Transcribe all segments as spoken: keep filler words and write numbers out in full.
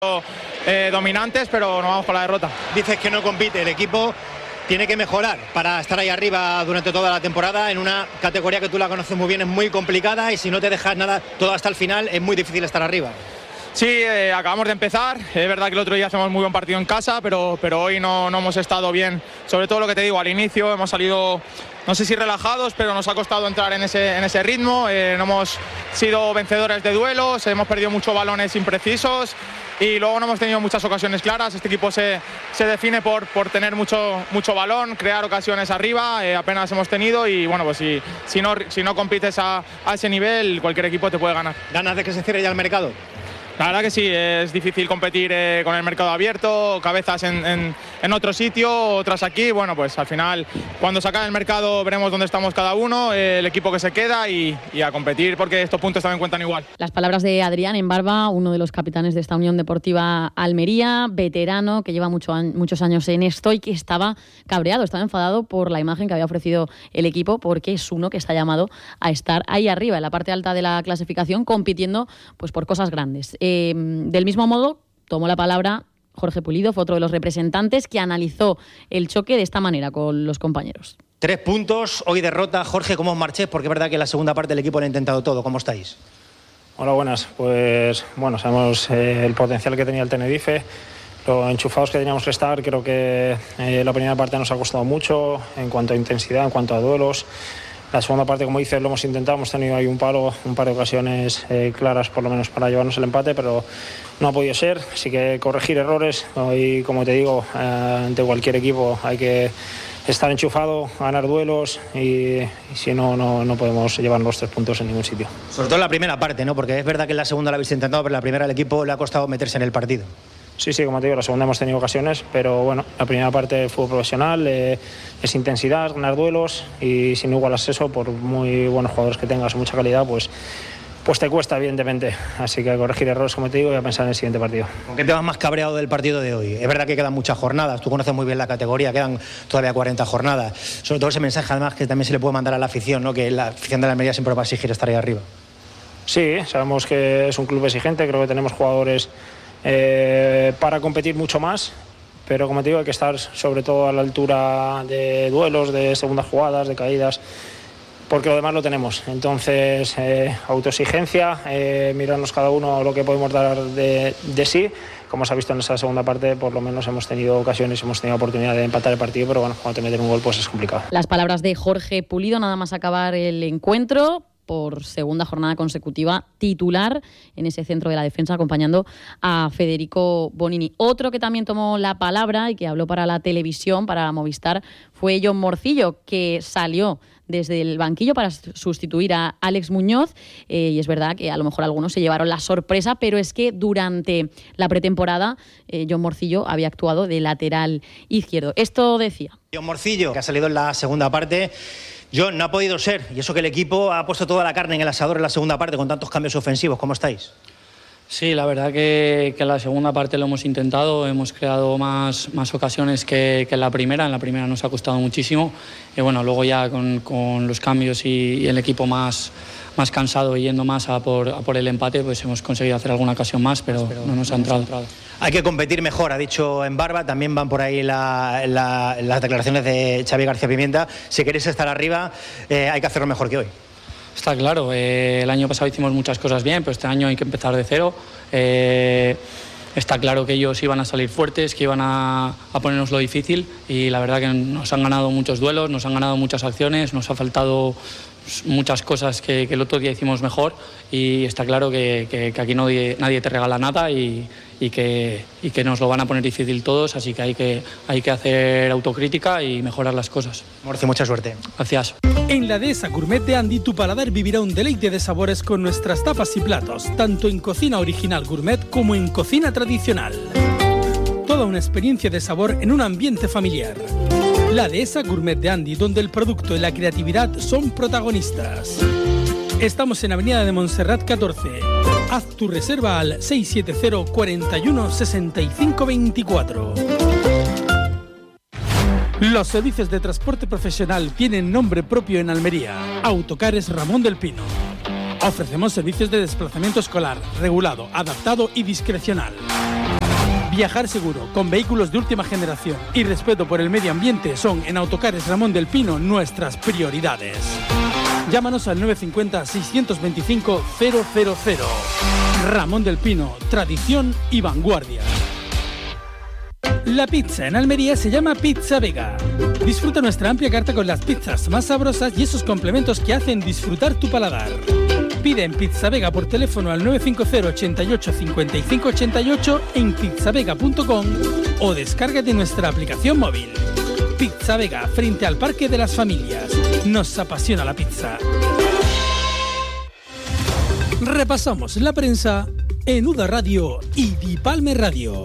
Eh, dominantes, pero no vamos por la derrota. Dices que no compite, el equipo tiene que mejorar para estar ahí arriba durante toda la temporada en una categoría que tú la conoces muy bien, es muy complicada y si no te dejas nada todo hasta el final es muy difícil estar arriba. Sí, eh, acabamos de empezar, es verdad que el otro día hacemos muy buen partido en casa, pero, pero hoy no, no hemos estado bien, sobre todo lo que te digo, al inicio hemos salido, no sé si relajados, pero nos ha costado entrar en ese, en ese ritmo, eh, no hemos sido vencedores de duelos, hemos perdido muchos balones imprecisos y luego no hemos tenido muchas ocasiones claras. Este equipo se, se define por, por tener mucho, mucho balón, crear ocasiones arriba, eh, apenas hemos tenido y bueno, pues si, si, no, si no compites a, a ese nivel, cualquier equipo te puede ganar. ¿Ganas de que se cierre ya el mercado? La verdad que sí, es difícil competir eh, con el mercado abierto, cabezas en, en, en otro sitio, otras aquí. Bueno, pues al final, cuando se acabe el mercado, veremos dónde estamos cada uno, eh, el equipo que se queda y, y a competir, porque estos puntos también cuentan igual. Las palabras de Adrián en Barba, uno de los capitanes de esta Unión Deportiva Almería, veterano, que lleva mucho, muchos años en esto y que estaba cabreado, estaba enfadado por la imagen que había ofrecido el equipo, porque es uno que está llamado a estar ahí arriba, en la parte alta de la clasificación, compitiendo pues por cosas grandes. Eh, del mismo modo, tomó la palabra Jorge Pulido, fue otro de los representantes que analizó el choque de esta manera con los compañeros. Tres puntos, hoy derrota. Jorge, ¿cómo os marchéis? Porque es verdad que en la segunda parte del equipo lo ha intentado todo. ¿Cómo estáis? Hola, buenas. Pues bueno, sabemos eh, el potencial que tenía el Tenerife, lo enchufados que teníamos que estar. Creo que eh, la primera parte nos ha costado mucho en cuanto a intensidad, en cuanto a duelos. La segunda parte, como dices, lo hemos intentado, hemos tenido ahí un palo, un par de ocasiones eh, claras por lo menos para llevarnos el empate, pero no ha podido ser, así que corregir errores. Hoy, como te digo, eh, ante cualquier equipo hay que estar enchufado, ganar duelos y, y si no, no, no podemos llevar los tres puntos en ningún sitio. Sobre todo en la primera parte, ¿no? Porque es verdad que en la segunda la habéis intentado, pero en la primera el equipo le ha costado meterse en el partido. Sí, sí, como te digo, la segunda hemos tenido ocasiones, pero bueno, la primera parte fue profesional, eh, es intensidad, ganar duelos y si no igualas eso, por muy buenos jugadores que tengas, mucha calidad, pues, pues te cuesta evidentemente. Así que corregir errores, como te digo, y a pensar en el siguiente partido. ¿Con qué te vas más cabreado del partido de hoy? Es verdad que quedan muchas jornadas, tú conoces muy bien la categoría, quedan todavía cuarenta jornadas. Sobre todo ese mensaje además que también se le puede mandar a la afición, ¿no? Que la afición de la Almería siempre va a exigir estar ahí arriba. Sí, sabemos que es un club exigente, creo que tenemos jugadores Eh, para competir mucho más, pero como te digo hay que estar sobre todo a la altura de duelos, de segundas jugadas, de caídas, porque lo demás lo tenemos. Entonces eh, autoexigencia, eh, mirarnos cada uno lo que podemos dar de, de sí. Como se ha visto en esa segunda parte, por lo menos hemos tenido ocasiones, hemos tenido oportunidad de empatar el partido, pero bueno, cuando te meten un gol pues es complicado. Las palabras de Jorge Pulido, nada más acabar el encuentro, por segunda jornada consecutiva titular en ese centro de la defensa, acompañando a Federico Bonini. Otro que también tomó la palabra y que habló para la televisión, para Movistar, fue Jon Morcillo, que salió desde el banquillo para sustituir a Alex Muñoz, eh, y es verdad que a lo mejor algunos se llevaron la sorpresa, pero es que durante la pretemporada eh, Jon Morcillo había actuado de lateral izquierdo. Esto decía. Jon Morcillo, que ha salido en la segunda parte. John, no ha podido ser, y eso que el equipo ha puesto toda la carne en el asador en la segunda parte con tantos cambios ofensivos. ¿Cómo estáis? Sí, la verdad que, que en la segunda parte lo hemos intentado, hemos creado más, más ocasiones que, que en la primera, en la primera nos ha costado muchísimo y bueno, luego ya con, con los cambios y, y el equipo más, más cansado y yendo más a por, a por el empate, pues hemos conseguido hacer alguna ocasión más, pero, pero no nos ha entrado. Hay que competir mejor, ha dicho en Barba, también van por ahí la, la, las declaraciones de Xavi García Pimienta. Si queréis estar arriba, eh, hay que hacerlo mejor que hoy. Está claro, eh, el año pasado hicimos muchas cosas bien, pero este año hay que empezar de cero. Eh, está claro que ellos iban a salir fuertes, que iban a, a ponernos lo difícil y la verdad que nos han ganado muchos duelos, nos han ganado muchas acciones, nos ha faltado muchas cosas que, que el otro día hicimos mejor y está claro que, que, que aquí nadie, nadie te regala nada y, y, que, y que nos lo van a poner difícil todos, así que hay que, hay que hacer autocrítica y mejorar las cosas. Morci, mucha suerte. Gracias. En la Dehesa Gourmet de Andy tu paladar vivirá un deleite de sabores con nuestras tapas y platos, tanto en cocina original gourmet como en cocina tradicional. Toda una experiencia de sabor en un ambiente familiar. La Dehesa Gourmet de Andy, donde el producto y la creatividad son protagonistas. Estamos en Avenida de Montserrat catorce. Haz tu reserva al seis siete cero, cuarenta y uno, sesenta y cinco veinticuatro. Los servicios de transporte profesional tienen nombre propio en Almería. Autocares Ramón del Pino. Ofrecemos servicios de desplazamiento escolar, regulado, adaptado y discrecional. Viajar seguro, con vehículos de última generación y respeto por el medio ambiente son en Autocares Ramón del Pino nuestras prioridades. Llámanos al nueve cinco cero, seis dos cinco, cero cero cero. Ramón del Pino, tradición y vanguardia. La pizza en Almería se llama Pizza Vega. Disfruta nuestra amplia carta con las pizzas más sabrosas y esos complementos que hacen disfrutar tu paladar. Pide en Pizza Vega por teléfono al nueve cinco cero, ochenta y ocho, cincuenta y cinco ochenta y ocho en pizzavega punto com o descárgate nuestra aplicación móvil. Pizza Vega, frente al Parque de las Familias. Nos apasiona la pizza. Repasamos la prensa en U D A Radio y Dipalme Radio.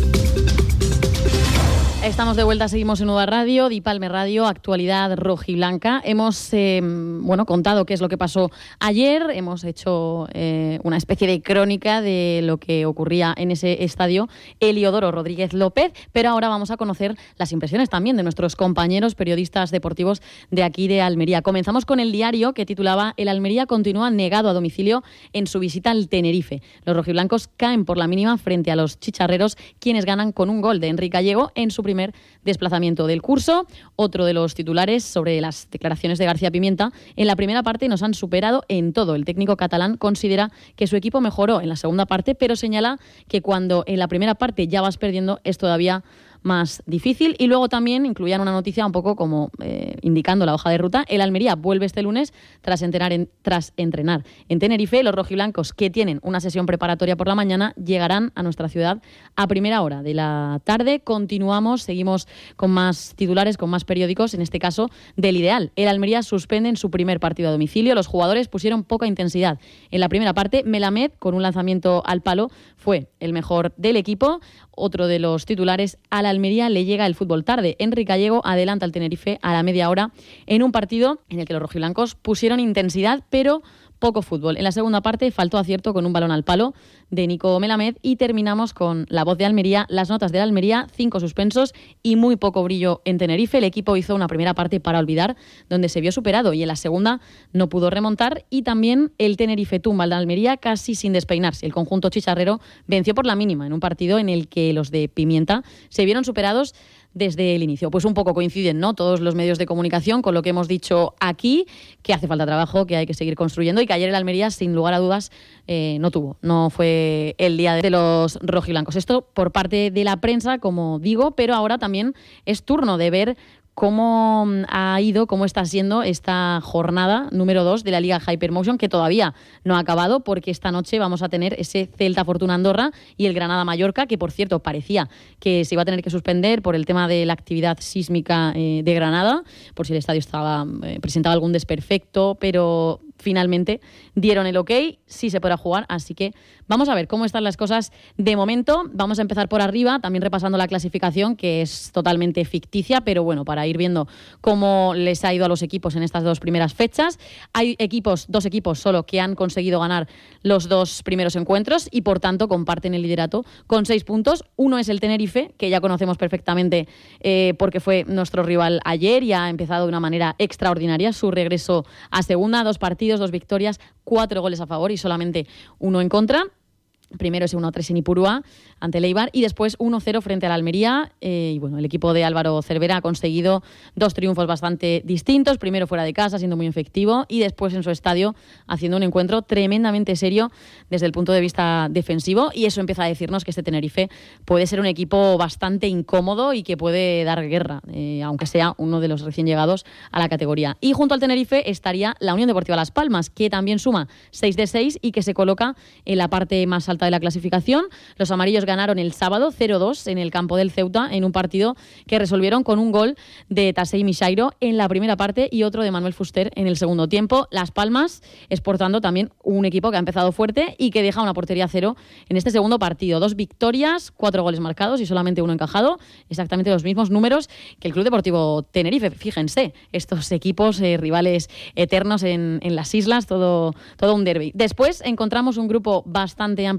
Estamos de vuelta, seguimos en U D A Radio, Dipalme Radio, actualidad rojiblanca. Hemos eh, bueno, contado qué es lo que pasó ayer, hemos hecho eh, una especie de crónica de lo que ocurría en ese estadio Heliodoro Rodríguez López, pero ahora vamos a conocer las impresiones también de nuestros compañeros periodistas deportivos de aquí de Almería. Comenzamos con el diario que titulaba "El Almería continúa negado a domicilio en su visita al Tenerife". Los rojiblancos caen por la mínima frente a los chicharreros, quienes ganan con un gol de Enrique Gallego en su primer desplazamiento del curso. Otro de los titulares sobre las declaraciones de García Pimienta: en la primera parte nos han superado en todo. El técnico catalán considera que su equipo mejoró en la segunda parte, pero señala que cuando en la primera parte ya vas perdiendo es todavía más difícil. Y luego también incluían una noticia un poco como eh, indicando la hoja de ruta. El Almería vuelve este lunes tras entrenar, en, tras entrenar en Tenerife. Los rojiblancos, que tienen una sesión preparatoria por la mañana, llegarán a nuestra ciudad a primera hora de la tarde. Continuamos, seguimos con más titulares, con más periódicos, en este caso del Ideal. El Almería suspende en su primer partido a domicilio. Los jugadores pusieron poca intensidad en la primera parte. Melamed, con un lanzamiento al palo, fue el mejor del equipo. Otro de los titulares: a la Almería le llega el fútbol tarde. Enrique Gallego adelanta al Tenerife a la media hora en un partido en el que los rojiblancos pusieron intensidad, pero poco fútbol. En la segunda parte faltó acierto con un balón al palo de Nico Melamed. Y terminamos con la voz de Almería, las notas de la Almería: cinco suspensos y muy poco brillo en Tenerife. El equipo hizo una primera parte para olvidar, donde se vio superado, y en la segunda no pudo remontar. Y también el Tenerife tumba al de Almería casi sin despeinarse. El conjunto chicharrero venció por la mínima en un partido en el que los de Pimienta se vieron superados desde el inicio. Pues un poco coinciden, ¿no?, todos los medios de comunicación con lo que hemos dicho aquí, que hace falta trabajo, que hay que seguir construyendo, y que ayer el Almería, sin lugar a dudas, eh, no tuvo. No fue el día de los rojiblancos. Esto por parte de la prensa, como digo, pero ahora también es turno de ver cómo ha ido, cómo está siendo esta jornada número dos de la Liga Hypermotion, que todavía no ha acabado, porque esta noche vamos a tener ese Celta Fortuna Andorra y el Granada Mallorca, que por cierto parecía que se iba a tener que suspender por el tema de la actividad sísmica eh, de Granada, por si el estadio estaba eh, presentaba algún desperfecto, pero finalmente dieron el ok, sí se podrá jugar, así que vamos a ver cómo están las cosas de momento. Vamos a empezar por arriba, también repasando la clasificación, que es totalmente ficticia, pero bueno, para ir viendo cómo les ha ido a los equipos en estas dos primeras fechas. Hay equipos, dos equipos solo, que han conseguido ganar los dos primeros encuentros y por tanto comparten el liderato con seis puntos. Uno es el Tenerife, que ya conocemos perfectamente eh, porque fue nuestro rival ayer y ha empezado de una manera extraordinaria su regreso a segunda. Dos partidos, dos victorias, cuatro goles a favor y solamente uno en contra. Primero ese uno a tres en Ipurúa ante el Eibar y después uno cero frente a la Almería. Eh, y bueno, el equipo de Álvaro Cervera ha conseguido dos triunfos bastante distintos. Primero fuera de casa, siendo muy efectivo, y después en su estadio, haciendo un encuentro tremendamente serio desde el punto de vista defensivo. Y eso empieza a decirnos que este Tenerife puede ser un equipo bastante incómodo y que puede dar guerra, eh, aunque sea uno de los recién llegados a la categoría. Y junto al Tenerife estaría la Unión Deportiva Las Palmas, que también suma seis de seis y que se coloca en la parte más alta de la clasificación. Los amarillos ganaron el sábado cero dos en el campo del Ceuta, en un partido que resolvieron con un gol de Tasei Misairo en la primera parte y otro de Manuel Fuster en el segundo tiempo. Las Palmas exportando también un equipo que ha empezado fuerte y que deja una portería cero en este segundo partido. Dos victorias, cuatro goles marcados y solamente uno encajado. Exactamente los mismos números que el Club Deportivo Tenerife. Fíjense, estos equipos eh, rivales eternos en, en las islas, todo, todo un derbi. Después encontramos un grupo bastante amplio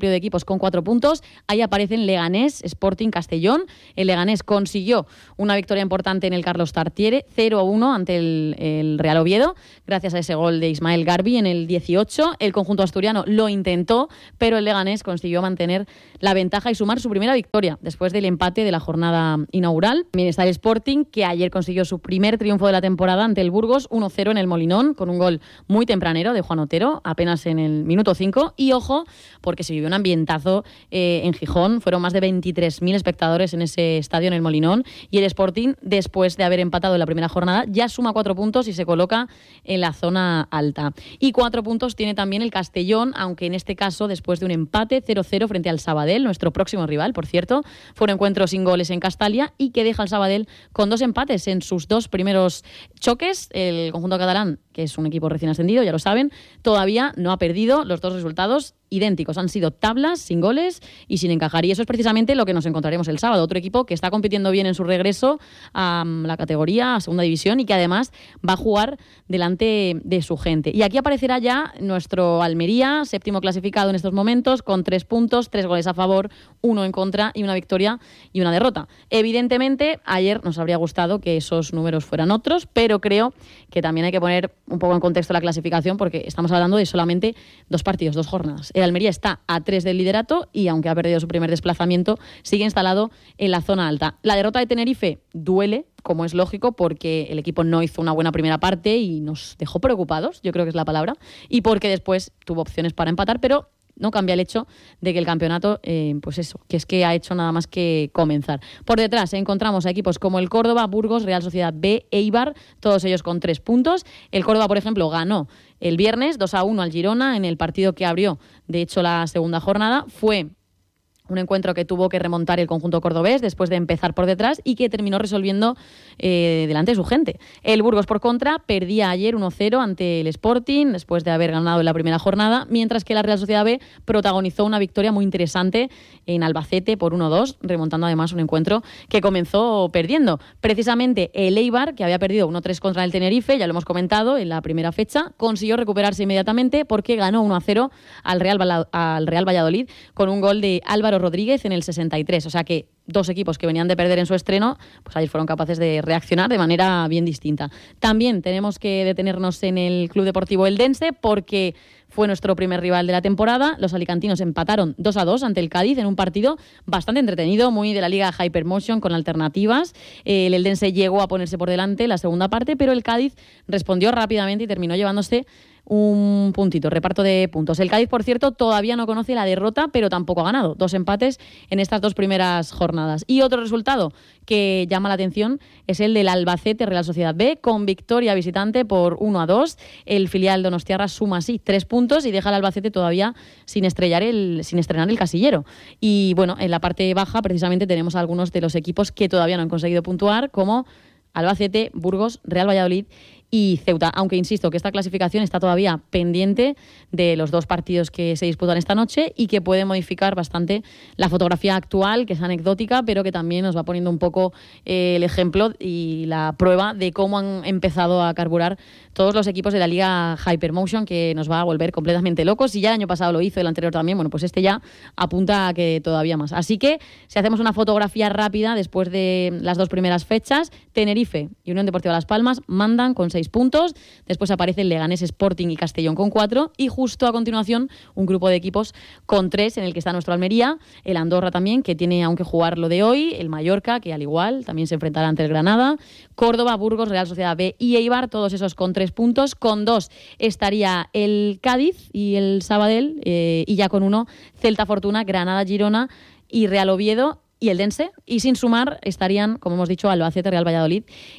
trío de equipos con cuatro puntos. Ahí aparecen Leganés, Sporting, Castellón. El Leganés consiguió una victoria importante en el Carlos Tartiere, cero a uno ante el, el Real Oviedo, gracias a ese gol de Ismael Garbi en el dieciocho. El conjunto asturiano lo intentó, pero el Leganés consiguió mantener la ventaja y sumar su primera victoria después del empate de la jornada inaugural. También está el Sporting, que ayer consiguió su primer triunfo de la temporada ante el Burgos, uno cero en el Molinón, con un gol muy tempranero de Juan Otero, apenas en el minuto cinco. Y ojo, porque se vivió un ambientazo eh, en Gijón. Fueron más de veintitrés mil espectadores en ese estadio, en el Molinón. Y el Sporting, después de haber empatado en la primera jornada, ya suma cuatro puntos y se coloca en la zona alta. Y cuatro puntos tiene también el Castellón, aunque en este caso, después de un empate cero cero frente al Sabadell, nuestro próximo rival, por cierto. Fue un encuentro sin goles en Castalia y que deja al Sabadell con dos empates en sus dos primeros choques. El conjunto catalán, que es un equipo recién ascendido, ya lo saben, todavía no ha perdido. Los dos resultados idénticos, han sido tablas, sin goles y sin encajar. Y eso es precisamente lo que nos encontraremos el sábado. Otro equipo que está compitiendo bien en su regreso a um, la categoría, a segunda división, y que además va a jugar delante de su gente. Y aquí aparecerá ya nuestro Almería, séptimo clasificado en estos momentos, con tres puntos, tres goles a favor, uno en contra y una victoria y una derrota. Evidentemente, ayer nos habría gustado que esos números fueran otros, pero creo que también hay que poner un poco en contexto la clasificación, porque estamos hablando de solamente dos partidos, dos jornadas. El Almería está a tres del liderato y, aunque ha perdido su primer desplazamiento, sigue instalado en la zona alta. La derrota de Tenerife duele, como es lógico, porque el equipo no hizo una buena primera parte y nos dejó preocupados, yo creo que es la palabra, y porque después tuvo opciones para empatar, pero no cambia el hecho de que el campeonato, eh, pues eso, que es que ha hecho nada más que comenzar. Por detrás encontramos a equipos como el Córdoba, Burgos, Real Sociedad B, Eibar, todos ellos con tres puntos. El Córdoba, por ejemplo, ganó el viernes dos a uno al Girona en el partido que abrió, de hecho, la segunda jornada. Fue un encuentro que tuvo que remontar el conjunto cordobés después de empezar por detrás y que terminó resolviendo eh, delante de su gente. El Burgos, por contra, perdía ayer uno cero ante el Sporting después de haber ganado en la primera jornada, mientras que la Real Sociedad B protagonizó una victoria muy interesante en Albacete por uno dos, remontando además un encuentro que comenzó perdiendo. Precisamente el Eibar, que había perdido uno tres contra el Tenerife, ya lo hemos comentado en la primera fecha, consiguió recuperarse inmediatamente porque ganó uno a cero al Real, al Real Valladolid con un gol de Álvaro Rodríguez en el sesenta y tres, o sea que dos equipos que venían de perder en su estreno, pues ayer fueron capaces de reaccionar de manera bien distinta. También tenemos que detenernos en el Club Deportivo Eldense porque fue nuestro primer rival de la temporada. Los alicantinos empataron dos a dos ante el Cádiz en un partido bastante entretenido, muy de la Liga Hypermotion, con alternativas. El Eldense llegó a ponerse por delante la segunda parte, pero el Cádiz respondió rápidamente y terminó llevándose un puntito, reparto de puntos. El Cádiz, por cierto, todavía no conoce la derrota, pero tampoco ha ganado. Dos empates en estas dos primeras jornadas. Y otro resultado que llama la atención es el del Albacete Real Sociedad B, con victoria visitante por uno a dos. El filial donostiarra suma así tres puntos y deja al Albacete todavía sin estrellar el, sin estrenar el casillero. Y bueno, en la parte baja precisamente tenemos a algunos de los equipos que todavía no han conseguido puntuar, como Albacete, Burgos, Real Valladolid y Ceuta, aunque insisto que esta clasificación está todavía pendiente de los dos partidos que se disputan esta noche y que puede modificar bastante la fotografía actual, que es anecdótica, pero que también nos va poniendo un poco eh, el ejemplo y la prueba de cómo han empezado a carburar todos los equipos de la Liga Hypermotion, que nos va a volver completamente locos. Si ya el año pasado lo hizo, el anterior también, bueno, pues este ya apunta a que todavía más. Así que, si hacemos una fotografía rápida después de las dos primeras fechas, Tenerife y Unión Deportiva Las Palmas mandan con seis puntos, después aparecen Leganés, Sporting y Castellón con cuatro, y justo a continuación un grupo de equipos con tres, en el que está nuestro Almería, el Andorra también, que tiene aún que jugar lo de hoy, el Mallorca, que al igual también se enfrentará ante el Granada, Córdoba, Burgos, Real Sociedad B y Eibar, todos esos con tres puntos. Con dos estaría el Cádiz y el Sabadell, eh, y ya con uno Celta, Fortuna, Granada, Girona y Real Oviedo y Eldense, y sin sumar estarían, como hemos dicho, Albacete, Real Valladolid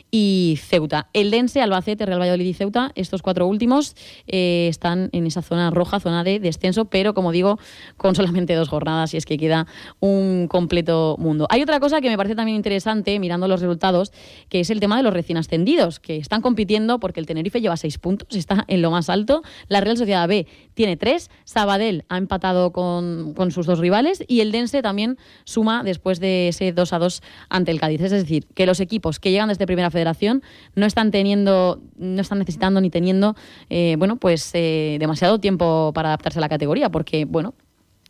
y Ceuta. Eldense, Albacete, Real Valladolid y Ceuta, estos cuatro últimos eh, están en esa zona roja, zona de descenso, pero como digo, con solamente dos jornadas, y es que queda un completo mundo. Hay otra cosa que me parece también interesante, mirando los resultados, que es el tema de los recién ascendidos, que están compitiendo porque el Tenerife lleva seis puntos, está en lo más alto, la Real Sociedad B tiene tres, Sabadell ha empatado con, con sus dos rivales y el Eldense también suma después de ese dos a dos ante el Cádiz. Es decir, que los equipos que llegan desde Primera Federación no están teniendo, no están necesitando ni teniendo eh, bueno, pues eh, demasiado tiempo para adaptarse a la categoría, porque bueno,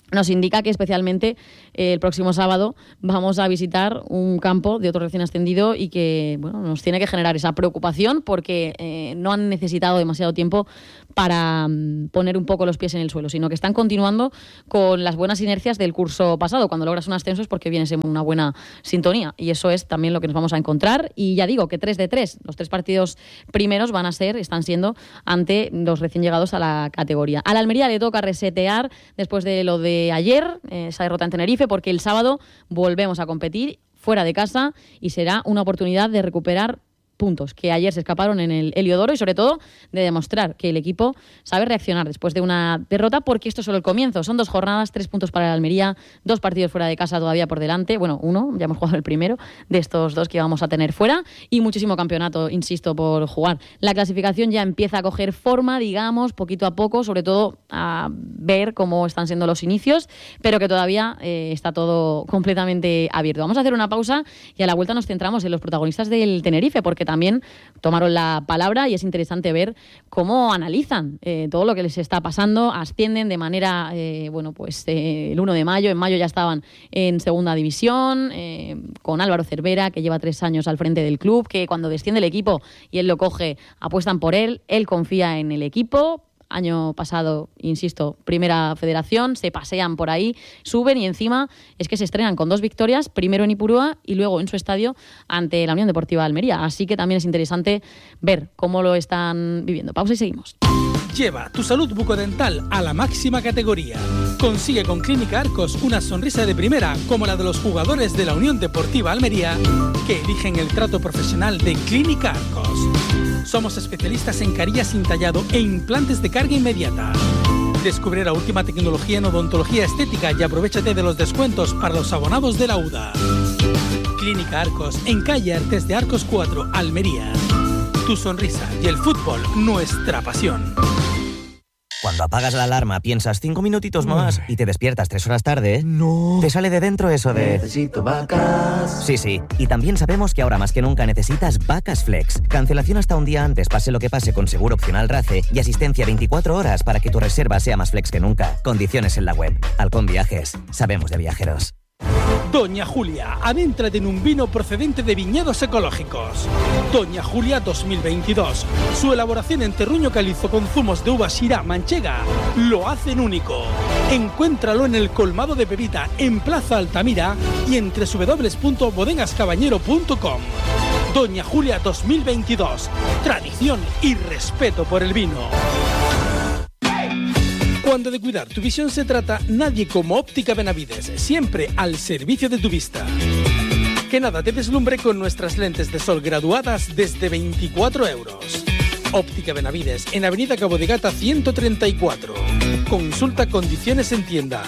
nos indica que especialmente eh, el próximo sábado vamos a visitar un campo de otro recién ascendido y que bueno, nos tiene que generar esa preocupación porque eh, no han necesitado demasiado tiempo para um, poner un poco los pies en el suelo, sino que están continuando con las buenas inercias del curso pasado. Cuando logras un ascenso es porque vienes en una buena sintonía y eso es también lo que nos vamos a encontrar. Y ya digo que tres de tres, los tres partidos primeros van a ser, están siendo ante los recién llegados a la categoría. A la Almería le toca resetear después de lo de ayer, eh, esa derrota en Tenerife, porque el sábado volvemos a competir fuera de casa y será una oportunidad de recuperar puntos que ayer se escaparon en el Heliodoro y sobre todo de demostrar que el equipo sabe reaccionar después de una derrota, porque esto es solo el comienzo. Son dos jornadas, tres puntos para la Almería, dos partidos fuera de casa todavía por delante, bueno, uno, ya hemos jugado el primero de estos dos que vamos a tener fuera y muchísimo campeonato, insisto, por jugar. La clasificación ya empieza a coger forma, digamos, poquito a poco, sobre todo a ver cómo están siendo los inicios, pero que todavía eh, está todo completamente abierto. Vamos a hacer una pausa y a la vuelta nos centramos en los protagonistas del Tenerife, porque también tomaron la palabra y es interesante ver cómo analizan eh, todo lo que les está pasando. Ascienden de manera, eh, bueno, pues eh, el uno de mayo, en mayo ya estaban en segunda división, eh, con Álvaro Cervera, que lleva tres años al frente del club, que cuando desciende el equipo y él lo coge, apuestan por él, él confía en el equipo. Año pasado, insisto, primera federación, se pasean por ahí, suben y encima es que se estrenan con dos victorias, primero en Ipurúa y luego en su estadio ante la Unión Deportiva de Almería. Así que también es interesante ver cómo lo están viviendo. Pausa y seguimos. Lleva tu salud bucodental a la máxima categoría. Consigue con Clínica Arcos una sonrisa de primera como la de los jugadores de la Unión Deportiva Almería que eligen el trato profesional de Clínica Arcos. Somos especialistas en carillas sin tallado e implantes de carga inmediata. Descubre la última tecnología en odontología estética y aprovéchate de los descuentos para los abonados de la U D A. Clínica Arcos, en calle Artes de Arcos cuatro, Almería. Tu sonrisa y el fútbol, nuestra pasión. Cuando apagas la alarma piensas cinco minutitos más y te despiertas tres horas tarde, no. Te sale de dentro eso de... Necesito vacas. Sí, sí. Y también sabemos que ahora más que nunca necesitas Vacas Flex. Cancelación hasta un día antes, pase lo que pase, con seguro opcional RACE y asistencia veinticuatro horas para que tu reserva sea más flex que nunca. Condiciones en la web. Halcón Viajes. Sabemos de viajeros. Doña Julia, adéntrate en un vino procedente de viñedos ecológicos. Doña Julia dos mil veintidós. Su elaboración en terruño calizo con zumos de uva Syrah manchega lo hacen único. Encuéntralo en el colmado de Pepita en Plaza Altamira y en doble u doble u doble u punto bodegas cabañero punto com. Doña Julia dos mil veintidós. Tradición y respeto por el vino. Cuando de cuidar tu visión se trata, nadie como Óptica Benavides, siempre al servicio de tu vista. Que nada te deslumbre con nuestras lentes de sol graduadas desde veinticuatro euros. Óptica Benavides, en Avenida Cabo de Gata ciento treinta y cuatro. Consulta condiciones en tienda.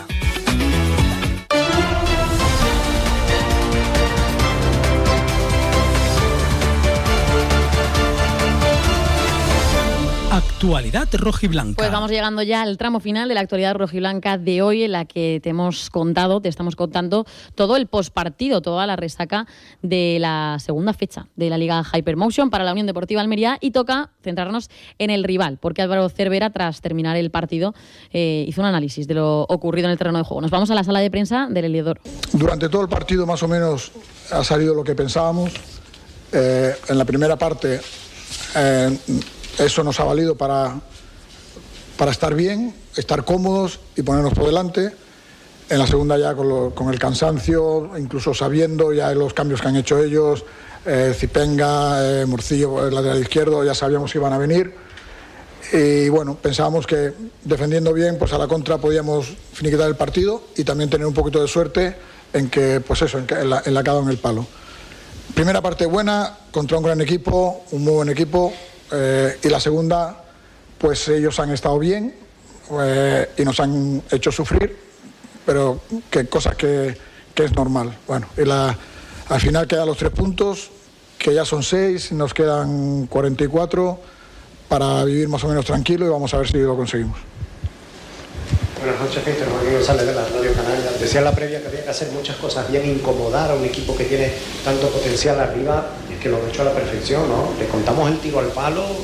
Actualidad rojiblanca. Pues vamos llegando ya al tramo final de la actualidad rojiblanca de hoy, en la que te hemos contado, te estamos contando todo el postpartido, toda la resaca de la segunda fecha de la Liga Hypermotion para la Unión Deportiva Almería, y toca centrarnos en el rival, porque Álvaro Cervera, tras terminar el partido, eh, hizo un análisis de lo ocurrido en el terreno de juego. Nos vamos a la sala de prensa del Heliodoro. Durante todo el partido más o menos ha salido lo que pensábamos. Eh, en la primera parte eh, eso nos ha valido para, para estar bien, estar cómodos y ponernos por delante. En la segunda ya con, lo, con el cansancio, incluso sabiendo ya los cambios que han hecho ellos, eh, Zipenga, eh, Morcillo, el lateral izquierdo, ya sabíamos que iban a venir. Y bueno, pensábamos que defendiendo bien, pues a la contra podíamos finiquitar el partido y también tener un poquito de suerte en que, pues eso, en, que, en, la, en la que ha dado en el palo. Primera parte buena, contra un gran equipo, un muy buen equipo. Eh, y la segunda, pues ellos han estado bien eh, y nos han hecho sufrir, pero que cosas que, que es normal. Bueno, y la, al final quedan los tres puntos, que ya son seis, nos quedan cuarenta y cuatro para vivir más o menos tranquilo y vamos a ver si lo conseguimos. Buenas noches, Mister Joaquín González de la Radio Canaria. Decía en la previa que había que hacer muchas cosas bien, incomodar a un equipo que tiene tanto potencial arriba, y es que lo ha hecho a la perfección, ¿no? Le contamos el tiro al palo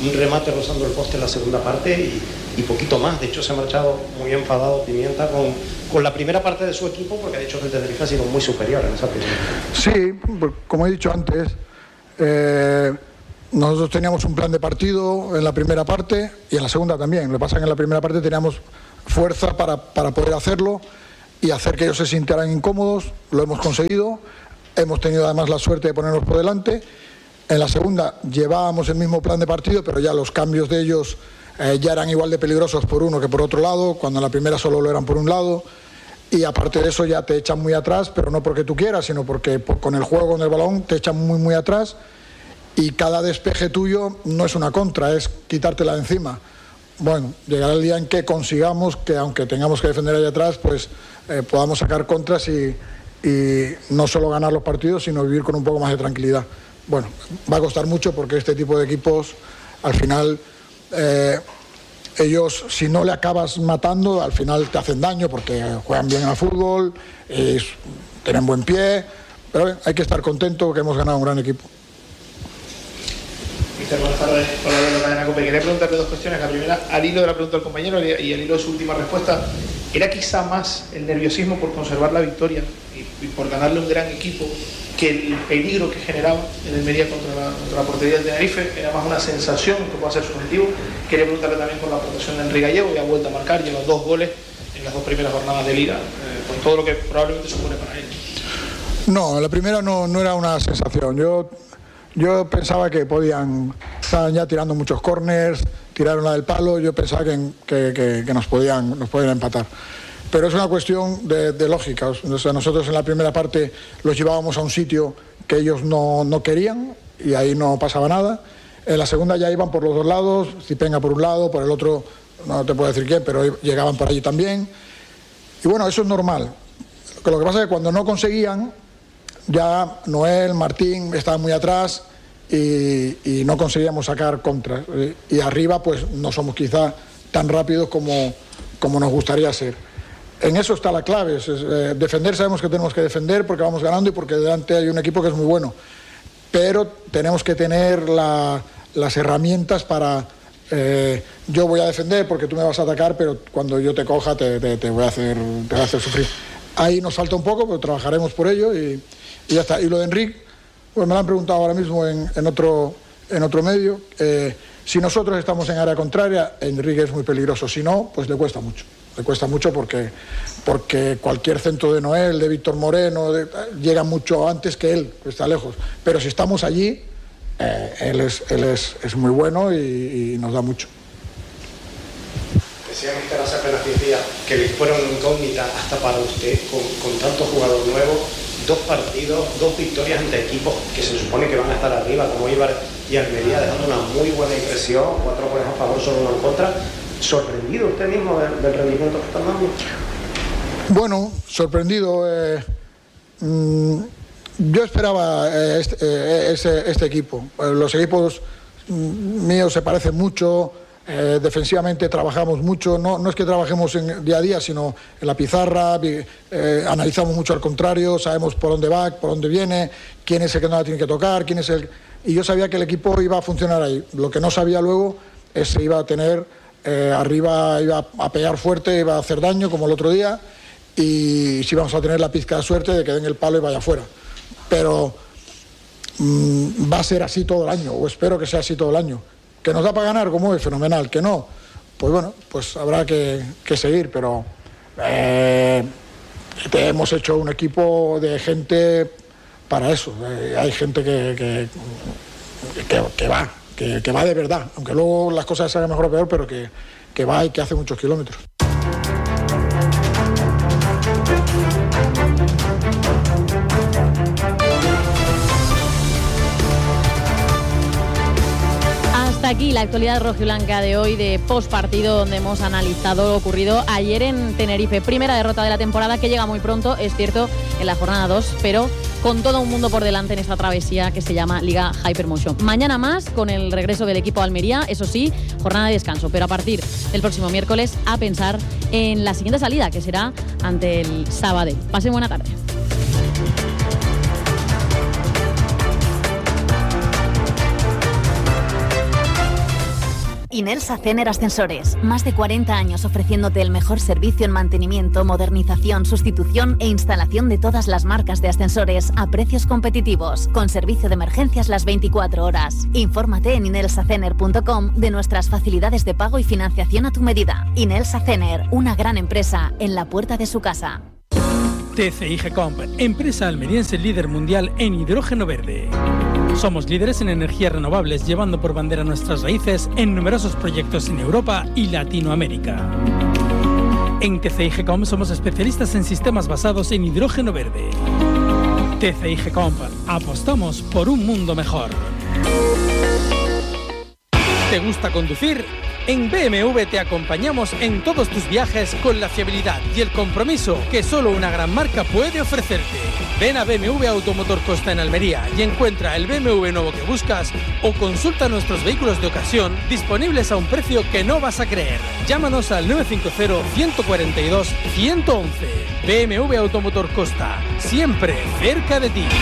un remate rozando el poste en la segunda parte y, y poquito más. De hecho, se ha marchado muy enfadado Pimienta con, con la primera parte de su equipo, porque ha dicho que el Tenerife ha sido muy superior en esa primera. Sí, como he dicho antes, eh, nosotros teníamos un plan de partido en la primera parte y en la segunda también. Lo que pasa es que en la primera parte teníamos fuerza para, para poder hacerlo y hacer que ellos se sintieran incómodos. Lo hemos conseguido. Hemos tenido además la suerte de ponernos por delante. En la segunda llevábamos el mismo plan de partido, pero ya los cambios de ellos eh, ya eran igual de peligrosos por uno que por otro lado, cuando en la primera solo lo eran por un lado. Y aparte de eso ya te echan muy atrás, pero no porque tú quieras, sino porque por, con el juego, con el balón, te echan muy, muy atrás. Y cada despeje tuyo no es una contra, es quitártela de encima. Bueno, llegará el día en que consigamos que, aunque tengamos que defender ahí atrás, pues eh, podamos sacar contras y, y no solo ganar los partidos, sino vivir con un poco más de tranquilidad. Bueno, va a costar mucho porque este tipo de equipos, al final, eh, ellos, si no le acabas matando, al final te hacen daño porque juegan bien al fútbol, y tienen buen pie, pero bien, hay que estar contento que hemos ganado un gran equipo. Mister, buenas tardes. Hola, de la cadena COPE. Quería preguntarle dos cuestiones. La primera, al hilo de la pregunta del compañero y al hilo de su última respuesta, ¿era quizá más el nerviosismo por conservar la victoria y, y por ganarle un gran equipo que el peligro que generaba en el Media contra la, contra la portería del Tenerife? Era más una sensación que puede ser subjetivo. Quería preguntarle también por la aportación de Enrique Gallego, que ha vuelto a marcar, lleva dos goles en las dos primeras jornadas de Liga, eh, con todo lo que probablemente supone para él. No, la primera no, no era una sensación. Yo... Yo pensaba que podían, estaban ya tirando muchos córners, tiraron la del palo, yo pensaba que, que, que, que nos, podían, nos podían empatar. Pero es una cuestión de, de lógica. O sea, nosotros en la primera parte los llevábamos a un sitio que ellos no, no querían y ahí no pasaba nada. En la segunda ya iban por los dos lados, Zipenga por un lado, por el otro no te puedo decir quién, pero llegaban por allí también. Y bueno, eso es normal. Lo que pasa es que cuando no conseguían, ya Noel, Martín estaban muy atrás y, y no conseguíamos sacar contras. Y arriba pues no somos quizá tan rápidos como, como nos gustaría ser. En eso está la clave. Es, eh, defender, sabemos que tenemos que defender porque vamos ganando y porque delante hay un equipo que es muy bueno. Pero tenemos que tener la, las herramientas para... Eh, yo voy a defender porque tú me vas a atacar, pero cuando yo te coja te, te, te, voy, a hacer, te voy a hacer sufrir. Ahí nos falta un poco, pero trabajaremos por ello y... Y ya está. Y lo de Enrique, pues me lo han preguntado ahora mismo en, en, otro, en otro medio. Eh, si nosotros estamos en área contraria, Enrique es muy peligroso. Si no, pues le cuesta mucho. Le cuesta mucho porque, porque cualquier centro de Noel, de Víctor Moreno, de, llega mucho antes que él, que está lejos. Pero si estamos allí, eh, él, es, él es, es muy bueno y, y nos da mucho. Decía mister hace apenas diez días que le fueron incógnitas hasta para usted, con, con tanto jugador nuevo. Dos partidos, dos victorias ante equipos que se supone que van a estar arriba, como Eibar y Almería, dejando una muy buena impresión, cuatro goles a favor, solo uno en contra. ¿Sorprendido usted mismo del, del rendimiento que están dando? Bueno, sorprendido. Eh, mmm, yo esperaba eh, este, eh, ese, este equipo. Eh, los equipos mmm, míos se parecen mucho. Eh, defensivamente trabajamos mucho, no, no es que trabajemos en día a día, sino en la pizarra, eh, analizamos mucho al contrario, sabemos por dónde va, por dónde viene, quién es el que no la tiene que tocar, quién es el... Y yo sabía que el equipo iba a funcionar ahí. Lo que no sabía luego es si iba a tener, eh, arriba iba a pegar fuerte, iba a hacer daño como el otro día, y si vamos a tener la pizca de suerte de que den el palo y vaya afuera. Pero mmm, va a ser así todo el año, o espero que sea así todo el año. Que nos da para ganar, como es fenomenal, que no, pues bueno, pues habrá que, que seguir, pero eh, hemos hecho un equipo de gente para eso, eh, hay gente que, que, que, que va, que, que va de verdad, aunque luego las cosas se hagan mejor o peor, pero que, que va y que hace muchos kilómetros. Hasta aquí la actualidad rojiblanca de hoy, de postpartido, donde hemos analizado lo ocurrido ayer en Tenerife. Primera derrota de la temporada que llega muy pronto, es cierto, en la jornada dos, pero con todo un mundo por delante en esta travesía que se llama Liga Hypermotion. Mañana más, con el regreso del equipo Almería, eso sí, jornada de descanso, pero a partir del próximo miércoles a pensar en la siguiente salida, que será ante el Sabadell. Pasen buena tarde. Inelsa Cener Ascensores. Más de cuarenta años ofreciéndote el mejor servicio en mantenimiento, modernización, sustitución e instalación de todas las marcas de ascensores a precios competitivos, con servicio de emergencias las veinticuatro horas. Infórmate en inelsa cener punto com de nuestras facilidades de pago y financiación a tu medida. Inelsa Cener, una gran empresa en la puerta de su casa. T C I Gecomp, empresa almeriense líder mundial en hidrógeno verde. Somos líderes en energías renovables, llevando por bandera nuestras raíces en numerosos proyectos en Europa y Latinoamérica. En T C I Gecomp somos especialistas en sistemas basados en hidrógeno verde. T C I Gecomp, apostamos por un mundo mejor. ¿Te gusta conducir? En B M W te acompañamos en todos tus viajes con la fiabilidad y el compromiso que solo una gran marca puede ofrecerte. Ven a B M W Automotor Costa en Almería y encuentra el B M W nuevo que buscas o consulta nuestros vehículos de ocasión disponibles a un precio que no vas a creer. Llámanos al nueve cinco cero, uno cuatro dos, uno uno uno. B M W Automotor Costa, siempre cerca de ti.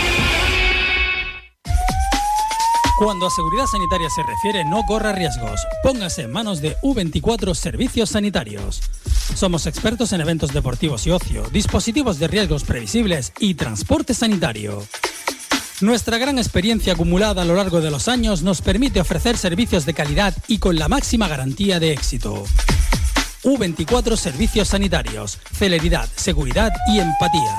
Cuando a seguridad sanitaria se refiere, no corra riesgos. Póngase en manos de U veinticuatro Servicios Sanitarios. Somos expertos en eventos deportivos y ocio, dispositivos de riesgos previsibles y transporte sanitario. Nuestra gran experiencia acumulada a lo largo de los años nos permite ofrecer servicios de calidad y con la máxima garantía de éxito. U veinticuatro Servicios Sanitarios. Celeridad, seguridad y empatía.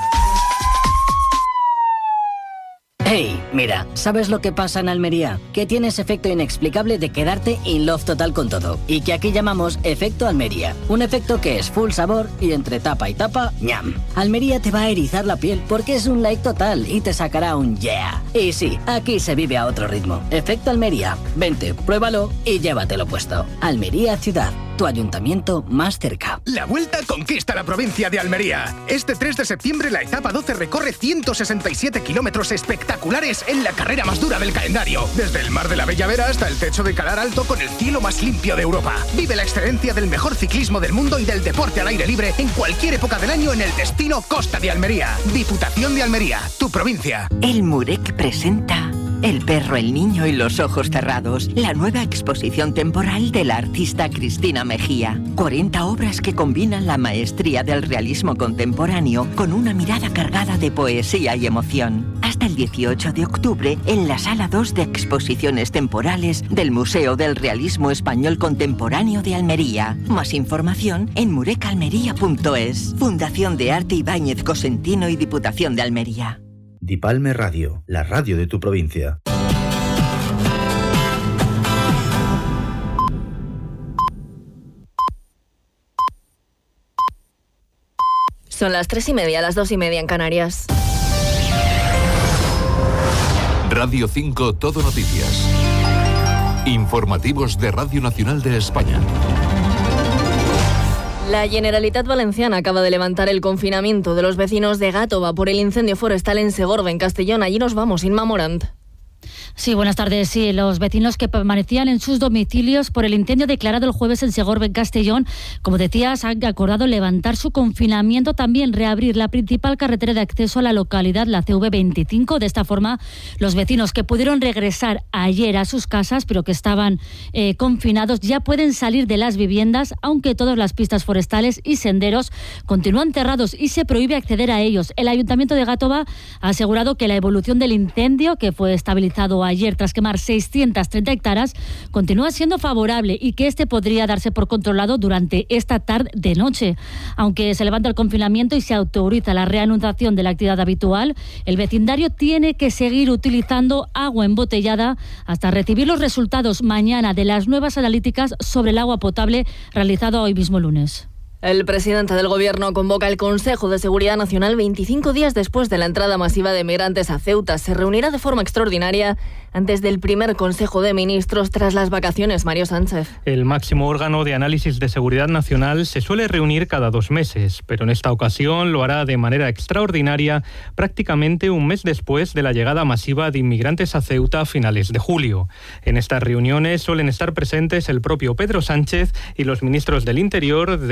Hey, mira, ¿sabes lo que pasa en Almería? Que tienes efecto inexplicable de quedarte in love total con todo. Y que aquí llamamos efecto Almería. Un efecto que es full sabor y entre tapa y tapa, ñam. Almería te va a erizar la piel porque es un like total y te sacará un yeah. Y sí, aquí se vive a otro ritmo. Efecto Almería. Vente, pruébalo y llévatelo puesto. Almería Ciudad. Tu ayuntamiento más cerca. La Vuelta conquista la provincia de Almería. Este tres de septiembre la etapa doce recorre ciento sesenta y siete kilómetros espectaculares en la carrera más dura del calendario. Desde el Mar de la Bella Vera hasta el techo de Calar Alto con el cielo más limpio de Europa. Vive la excelencia del mejor ciclismo del mundo y del deporte al aire libre en cualquier época del año en el destino Costa de Almería. Diputación de Almería, tu provincia. El Murek presenta El perro, el niño y los ojos cerrados, la nueva exposición temporal de la artista Cristina Mejía. cuarenta obras que combinan la maestría del realismo contemporáneo con una mirada cargada de poesía y emoción. Hasta el dieciocho de octubre en la Sala dos de Exposiciones Temporales del Museo del Realismo Español Contemporáneo de Almería. Más información en murecalmería punto es. Fundación de Arte Ibáñez Cosentino y Diputación de Almería. Dipalme Radio, la radio de tu provincia. Son las tres y media, las dos y media en Canarias. Radio cinco Todo Noticias. Informativos de Radio Nacional de España. La Generalitat Valenciana acaba de levantar el confinamiento de los vecinos de Gàtova por el incendio forestal en Segorbe, en Castellón. Allí nos vamos, Inma Morant. Sí, buenas tardes. Sí, los vecinos que permanecían en sus domicilios por el incendio declarado el jueves en Segorbe, en Castellón, como decías, han acordado levantar su confinamiento, también reabrir la principal carretera de acceso a la localidad, la C V veinticinco. De esta forma, los vecinos que pudieron regresar ayer a sus casas, pero que estaban eh, confinados, ya pueden salir de las viviendas, aunque todas las pistas forestales y senderos continúan cerrados y se prohíbe acceder a ellos. El Ayuntamiento de Gàtova ha asegurado que la evolución del incendio, que fue estabilizado ayer tras quemar seiscientas treinta hectáreas, continúa siendo favorable y que este podría darse por controlado durante esta tarde-noche. Aunque se levanta el confinamiento y se autoriza la reanudación de la actividad habitual, el vecindario tiene que seguir utilizando agua embotellada hasta recibir los resultados mañana de las nuevas analíticas sobre el agua potable realizado hoy mismo lunes. El presidente del Gobierno convoca el Consejo de Seguridad Nacional veinticinco días después de la entrada masiva de migrantes a Ceuta. Se reunirá de forma extraordinaria antes del primer Consejo de Ministros tras las vacaciones. Mario Sánchez. El máximo órgano de análisis de seguridad nacional se suele reunir cada dos meses, pero en esta ocasión lo hará de manera extraordinaria prácticamente un mes después de la llegada masiva de inmigrantes a Ceuta a finales de julio. En estas reuniones suelen estar presentes el propio Pedro Sánchez y los ministros del Interior, Defensa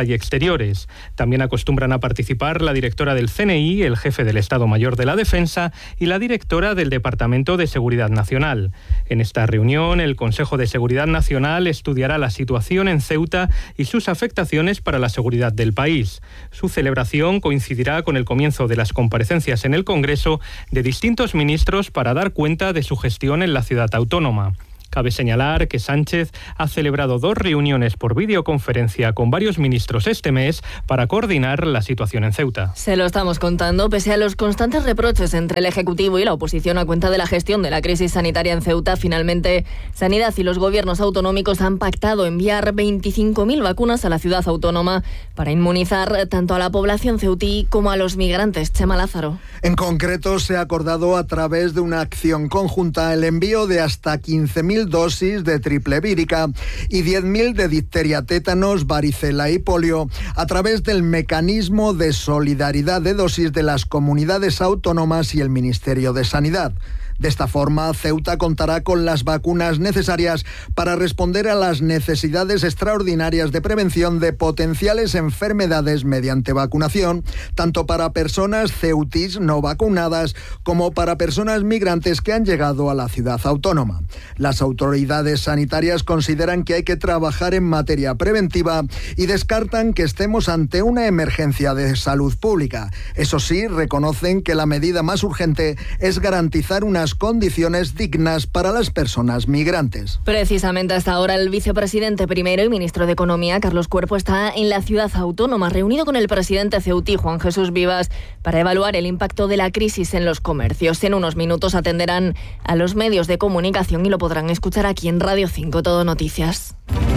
Defensa y Exteriores. También acostumbran a participar la directora del C N I, el jefe del Estado Mayor de la Defensa y la directora del Departamento de Seguridad Nacional. En esta reunión, el Consejo de Seguridad Nacional estudiará la situación en Ceuta y sus afectaciones para la seguridad del país. Su celebración coincidirá con el comienzo de las comparecencias en el Congreso de distintos ministros para dar cuenta de su gestión en la ciudad autónoma. Cabe señalar que Sánchez ha celebrado dos reuniones por videoconferencia con varios ministros este mes para coordinar la situación en Ceuta. Se lo estamos contando, pese a los constantes reproches entre el Ejecutivo y la oposición a cuenta de la gestión de la crisis sanitaria en Ceuta. Finalmente, Sanidad y los gobiernos autonómicos han pactado enviar veinticinco mil vacunas a la ciudad autónoma para inmunizar tanto a la población ceutí como a los migrantes. Chema Lázaro. En concreto, se ha acordado a través de una acción conjunta el envío de hasta quince mil dosis de triple vírica y diez mil de difteria, tétanos, varicela y polio a través del mecanismo de solidaridad de dosis de las comunidades autónomas y el Ministerio de Sanidad. De esta forma, Ceuta contará con las vacunas necesarias para responder a las necesidades extraordinarias de prevención de potenciales enfermedades mediante vacunación, tanto para personas ceutis no vacunadas como para personas migrantes que han llegado a la ciudad autónoma. Las autoridades sanitarias consideran que hay que trabajar en materia preventiva y descartan que estemos ante una emergencia de salud pública. Eso sí, reconocen que la medida más urgente es garantizar unas condiciones dignas para las personas migrantes. Precisamente hasta ahora el vicepresidente primero y ministro de Economía, Carlos Cuerpo, está en la ciudad autónoma, reunido con el presidente ceutí, Juan Jesús Vivas, para evaluar el impacto de la crisis en los comercios. En unos minutos atenderán a los medios de comunicación y lo podrán escuchar aquí en Radio cinco Todo Noticias.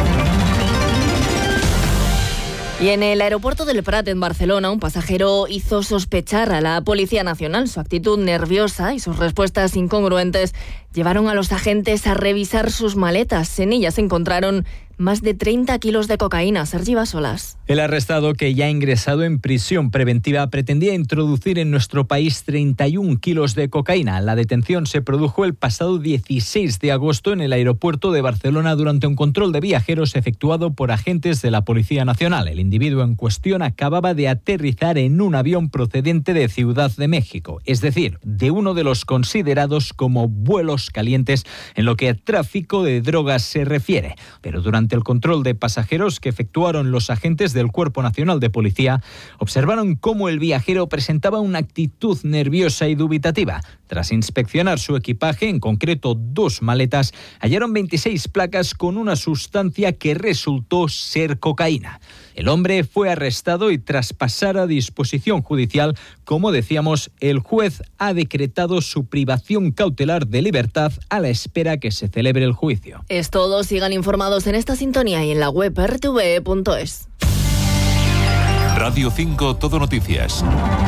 Y en el aeropuerto del Prat, en Barcelona, un pasajero hizo sospechar a la Policía Nacional. Su actitud nerviosa y sus respuestas incongruentes llevaron a los agentes a revisar sus maletas. En ellas se encontraron más de treinta kilos de cocaína. Sergi Basolas. El arrestado, que ya ha ingresado en prisión preventiva, pretendía introducir en nuestro país treinta y un kilos de cocaína. La detención se produjo el pasado dieciséis de agosto en el aeropuerto de Barcelona durante un control de viajeros efectuado por agentes de la Policía Nacional. El individuo en cuestión acababa de aterrizar en un avión procedente de Ciudad de México, es decir, de uno de los considerados como vuelos calientes en lo que a tráfico de drogas se refiere. Pero durante el control de pasajeros que efectuaron los agentes del Cuerpo Nacional de Policía, observaron cómo el viajero presentaba una actitud nerviosa y dubitativa. Tras inspeccionar su equipaje, en concreto dos maletas, hallaron veintiséis placas con una sustancia que resultó ser cocaína. El hombre fue arrestado y tras pasar a disposición judicial, como decíamos, el juez ha decretado su privación cautelar de libertad a la espera que se celebre el juicio. Es todo. Sigan informados en esta sintonía y en la web r t v punto es. Radio cinco Todo Noticias.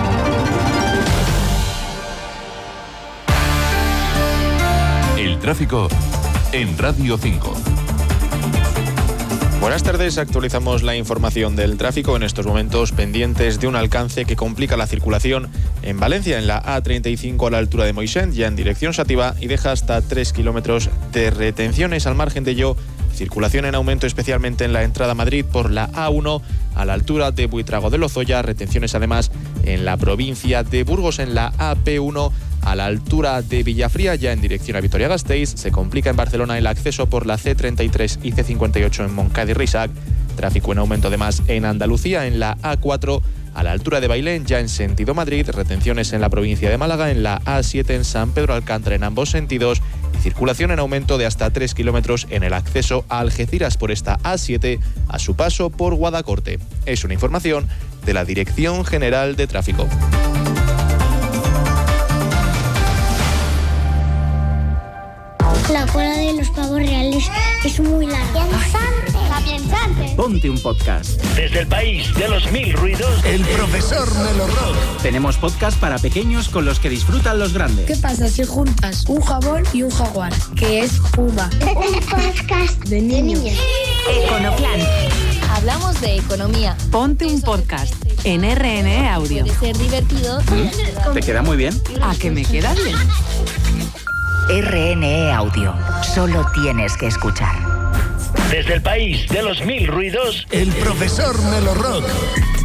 El tráfico en Radio cinco. Buenas tardes, actualizamos la información del tráfico en estos momentos pendientes de un alcance que complica la circulación en Valencia, en la A treinta y cinco a la altura de Moixent, ya en dirección Xàtiva, y deja hasta tres kilómetros de retenciones. Al margen de ello, circulación en aumento especialmente en la entrada a Madrid por la A uno a la altura de Buitrago de Lozoya, retenciones además en la provincia de Burgos en la A P uno a la altura de Villafría, ya en dirección a Vitoria-Gasteiz. Se complica en Barcelona el acceso por la C treinta y tres y C cincuenta y ocho en Montcada y Reixac. Tráfico en aumento además en Andalucía en la A cuatro a la altura de Bailén, ya en sentido Madrid. Retenciones en la provincia de Málaga en la A siete en San Pedro Alcántara en ambos sentidos. Y circulación en aumento de hasta tres kilómetros en el acceso a Algeciras por esta A siete a su paso por Guadacorte. Es una información de la Dirección General de Tráfico. La cola de los pavos reales es muy larga. ¡Piensante! Ponte un podcast. Desde el país de los mil ruidos, El profesor Melo Rock. Tenemos podcast para pequeños con los que disfrutan los grandes. ¿Qué pasa si juntas un jabón y un jaguar? Que es Puma. Un podcast de niños. Econoplan. Hablamos de economía. Ponte un podcast en R N E Audio. Puede ser divertido. ¿Mm? ¿Te queda muy bien? ¿A que me queda bien? R N E Audio. Solo tienes que escuchar. Desde el país de los mil ruidos, el profesor Melo Rock.